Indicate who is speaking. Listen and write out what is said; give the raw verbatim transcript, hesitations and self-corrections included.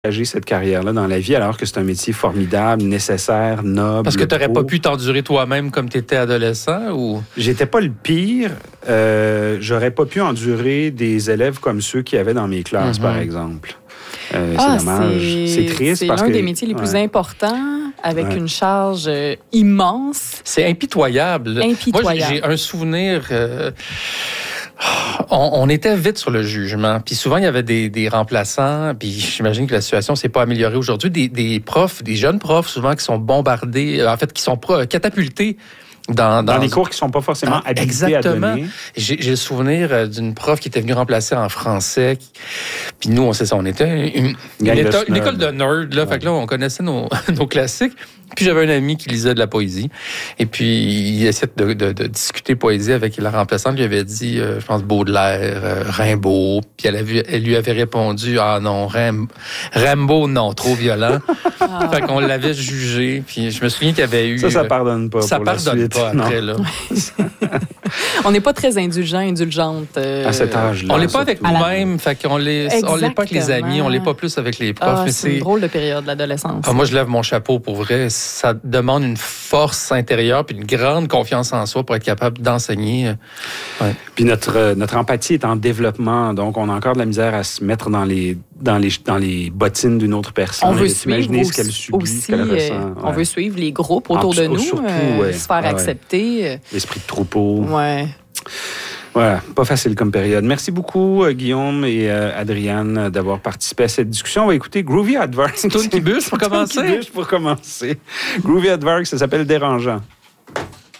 Speaker 1: engager cette carrière-là dans la vie, alors que c'est un métier formidable, nécessaire, noble.
Speaker 2: Parce que tu n'aurais
Speaker 1: beau.
Speaker 2: pas pu t'endurer toi-même comme tu étais adolescent? Ou...
Speaker 1: J'étais pas le pire. Euh, j'aurais pas pu endurer des élèves comme ceux qu'il y avait dans mes classes, mm-hmm. par exemple. Euh,
Speaker 3: ah,
Speaker 1: c'est dommage. C'est, c'est triste
Speaker 3: c'est
Speaker 1: parce
Speaker 3: l'un
Speaker 1: que...
Speaker 3: des métiers les plus
Speaker 1: ouais.
Speaker 3: importants, avec
Speaker 1: ouais.
Speaker 3: une charge euh, immense.
Speaker 2: C'est impitoyable.
Speaker 3: Impitoyable.
Speaker 2: Moi, j'ai un souvenir... Euh... On, on était vite sur le jugement. Puis souvent, il y avait des, des remplaçants. Puis j'imagine que la situation ne s'est pas améliorée aujourd'hui. Des, des profs, des jeunes profs, souvent, qui sont bombardés, en fait, qui sont catapultés. Dans, dans,
Speaker 1: dans les cours qui ne sont pas forcément
Speaker 2: dans,
Speaker 1: habilités
Speaker 2: exactement.
Speaker 1: à donner.
Speaker 2: J'ai, j'ai le souvenir d'une prof qui était venue remplacer en français. Qui, puis nous, on sait ça, on était une, une, éto- une école de nerds. Là, ouais. Fait que là, on connaissait nos, nos classiques. Puis j'avais un ami qui lisait de la poésie. Et puis, il essayait de, de, de discuter poésie avec la remplaçante. Il lui avait dit, euh, je pense, Baudelaire, euh, Rimbaud. Puis elle, avait, elle lui avait répondu, ah non, Rim, Rimbaud, non, trop violent. Ah. Fait qu'on l'avait jugé. Puis je me souviens qu'il y avait eu...
Speaker 1: Ça, ça pardonne pas
Speaker 2: Ça
Speaker 1: pour
Speaker 2: pardonne
Speaker 1: la suite.
Speaker 2: pas après, là.
Speaker 3: On n'est pas très indulgent, indulgente. Euh...
Speaker 1: À cet âge-là.
Speaker 2: On l'est pas avec nous-mêmes. Fait qu'on l'est, on l'est pas avec les amis. On l'est pas plus avec les profs.
Speaker 3: Ah,
Speaker 2: mais
Speaker 3: c'est, c'est une drôle de période, l'adolescence.
Speaker 2: Ah, moi, je lève mon chapeau pour vrai. Ça demande une force intérieure puis une grande confiance en soi pour être capable d'enseigner. Ouais.
Speaker 1: Puis notre, notre empathie est en développement, donc on a encore de la misère à se mettre dans les, dans les, dans les bottines d'une autre personne.
Speaker 3: On veut
Speaker 1: s'imaginer
Speaker 3: suivre
Speaker 1: ce qu'elle subit,
Speaker 3: aussi,
Speaker 1: ce qu'elle ressent.
Speaker 3: Euh,
Speaker 1: ouais.
Speaker 3: On veut suivre les groupes autour
Speaker 1: en,
Speaker 3: de nous,
Speaker 1: surtout,
Speaker 3: euh,
Speaker 1: ouais.
Speaker 3: se faire
Speaker 1: ouais,
Speaker 3: accepter.
Speaker 1: Ouais. L'esprit de troupeau.
Speaker 3: Ouais.
Speaker 1: Voilà, pas facile comme période. Merci beaucoup, euh, Guillaume et euh, Adriane, euh, d'avoir participé à cette discussion. On va écouter Groovy Aardvark.
Speaker 2: Tune qui bûche pour commencer.
Speaker 1: Tune qui bûche pour commencer. Groovy Aardvark, ça s'appelle Dérangeant.